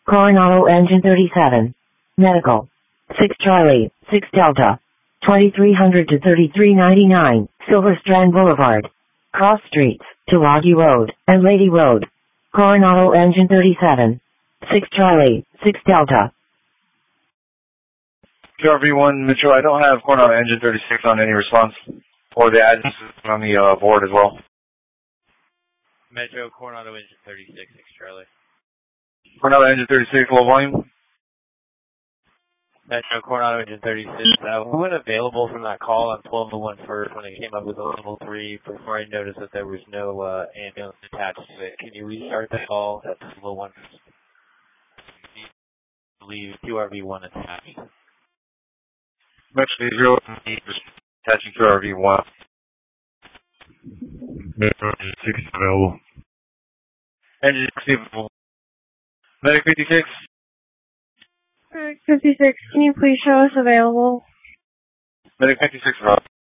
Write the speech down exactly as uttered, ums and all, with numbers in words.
Coronado Engine thirty-seven. Medical. six Charlie, six Delta. twenty-three hundred to thirty-three ninety-nine, Silver Strand Boulevard. Cross Streets, Tulagi Road, and Lady Road. Coronado Engine thirty-seven. six Charlie, six Delta. Q R V one, Mitchell, I don't have Coronado Engine thirty-six on any response, or the address is on the uh, board as well. Metro, Coronado Engine thirty-six, six Charlie. Coronado Engine thirty-six, low volume. Metro, Coronado Engine thirty-six. Uh, who went available from that call on twelve oh one first when it came up with a level three before I noticed that there was no uh, ambulance attached to it? Can you restart the call at twelve oh one? Leave Q R V one attached. Metro zero, attaching Q R V one. Metro six available. Engine available. Medic fifty-six. Medic fifty-six, can you please show us available? Medic fifty-six available.